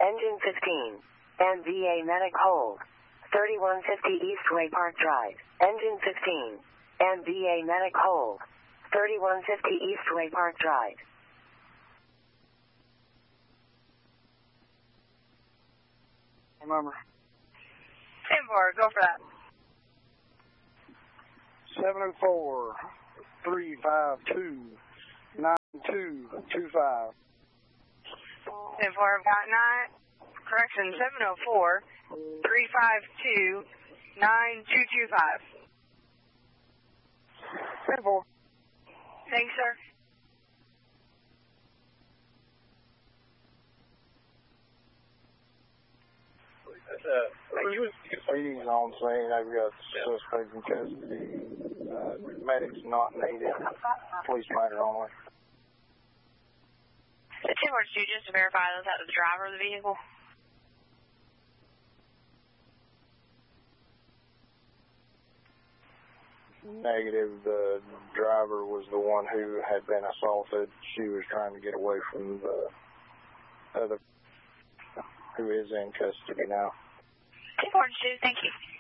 Engine 15. MVA medic hold. 3150 Eastway Park Drive. Engine 15. MVA medic hold. 3150 Eastway Park Drive. Number. 10-4, go for that. 704-352-9225. 10-4, I've got 9. Correction, 704-352-9225. 10-4. Thanks, sir. Meetings on scene. I've got suspect in custody. Medics not needed. Police matter only. 10-4, just to verify that was the driver of the vehicle. Negative. The driver was the one who had been assaulted. She was trying to get away from the other who is in custody now. 10-4, thank you.